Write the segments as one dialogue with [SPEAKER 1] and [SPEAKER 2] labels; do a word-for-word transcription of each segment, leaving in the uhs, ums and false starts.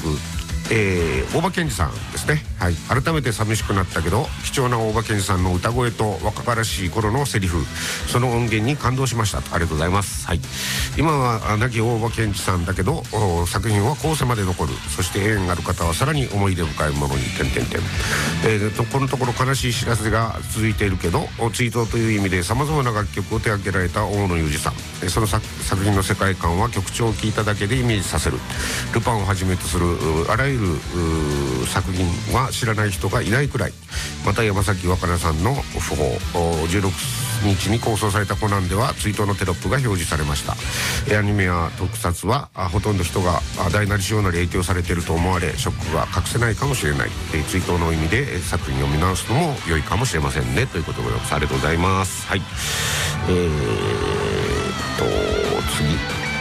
[SPEAKER 1] えー、大場健二さんですね、はい、改めて寂しくなったけど貴重な大場健二さんの歌声と若々しい頃のセリフ、その音源に感動しました。ありがとうございます、はい、今は亡き大場健二さんだけど作品は後世まで残る。そして縁ある方はさらに思い出深いものに点々点、えー、とこのところ悲しい知らせが続いているけど追悼という意味でさまざまな楽曲を手掛けられた大野裕二さん、その作品の世界観は曲調を聴いただけでイメージさせる。ルパンをはじめとするあらゆる作品は知らない人がいないくらい。また山崎若菜さんの訃報、じゅうろくにちに放送されたコナンでは追悼のテロップが表示されました。アニメや特撮はほとんど人が大なり小なり影響されていると思われ、ショックが隠せないかもしれない。追悼の意味で作品を見直すのも良いかもしれませんね、ということでございます。ありがとうございます。はい、えーっと次、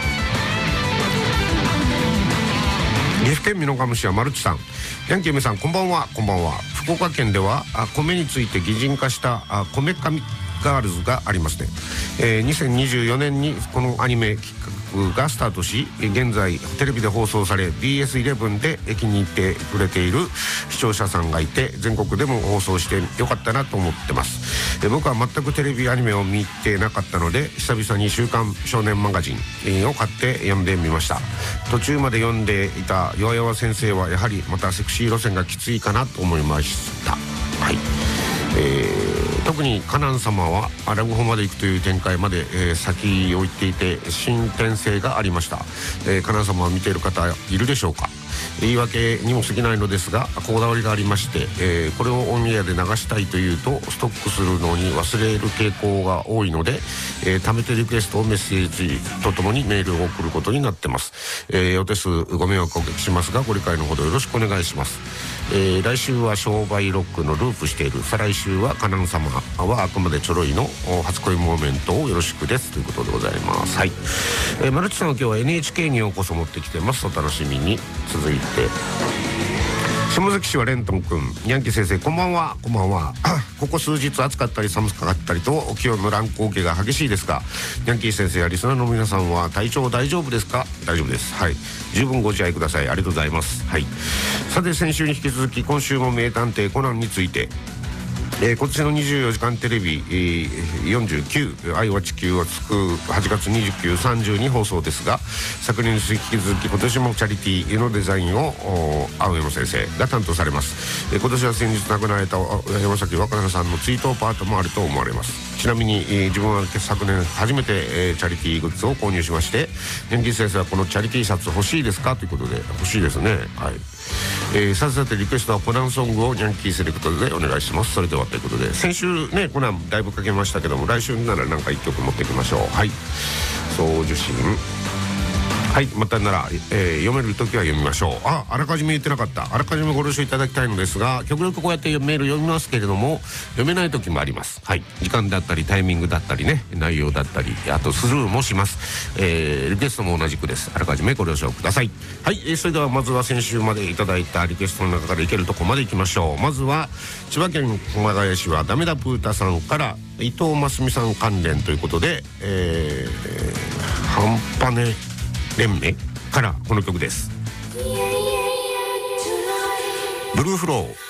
[SPEAKER 1] 岐阜県美濃加茂市はマルチさん、ヤンキー梅さんこんばんは。こんばんは。福岡県では米について擬人化した米神ガールズがありますね、えー、にせんにじゅうよねんにこのアニメ企画がスタートし、現在テレビで放送され ビーエスイレブン で気に入ってくれている視聴者さんがいて、全国でも放送してよかったなと思ってます。えー、僕は全くテレビアニメを見てなかったので久々に週刊少年マガジンを買って読んでみました。途中まで読んでいた弱々先生はやはりまたセクシー路線がきついかなと思いました。はい、えー、特にカナン様はラブホまで行くという展開まで、えー、先を行っていて進展性がありました。えー、カナン様は見ている方いるでしょうか。言い訳にも過ぎないのですがこだわりがありまして、えー、これをオンエアで流したいというとストックするのに忘れる傾向が多いので、えー、貯めてリクエストをメッセージとともにメールを送ることになってます。えー、お手数ご迷惑をおかけしますがご理解のほどよろしくお願いします。えー、来週は商売ロックのループしている、再来週はカナン様はあくまでちょろいの初恋モーメントをよろしくですということでございます。はい、えー、マルチさんは今日は エヌエイチケー にようこそ持ってきてます。お楽しみに。続いて下関市はレントン君、ヤンキー先生こんばんは。こんばんは。ここ数日暑かったり寒かったりと気温の乱高下が激しいですが、ヤンキー先生やリスナーの皆さんは体調大丈夫ですか。大丈夫です。はい、十分ご自愛ください。ありがとうございます。はい、さて先週に引き続き今週も名探偵コナンについて、えー、今年のにじゅうよじかんテレビ、えー、よんじゅうきゅう愛は地球をつくはちがつにじゅうく、さんじゅうに放送ですが、昨年に引き続き今年もチャリティーのデザインを青山先生が担当されます。えー、今年は先日亡くなられた山崎若菜さんの追悼パートもあると思われます。ちなみに、えー、自分は昨年初めて、えー、チャリティーグッズを購入しまして、ヤンキー先生はこのチャリティーシャツ欲しいですかということで欲しいですね。はい、えー、さてさてリクエストはコナンソングをヤンキーセレクトでお願いします。それではということで、先週ねコナンだいぶかけましたけども、来週ならなんかいっきょく持っていきましょう。はい、送受信、はい、またなら、えー、読めるときは読みましょう。あ、あらかじめ言ってなかった。あらかじめご了承いただきたいのですが、極力こうやってメール読みますけれども読めないときもあります。はい、時間だったりタイミングだったりね、内容だったり、あとスルーもします。えー、リクエストも同じくです。あらかじめご了承ください。はい、えー、それではまずは先週までいただいたリクエストの中からいけるとこまでいきましょう。まずは千葉県熊谷市はダメだプータさんから伊藤真澄さん関連ということで、えー、半端ね連盟からこの曲です。ブルーフロー。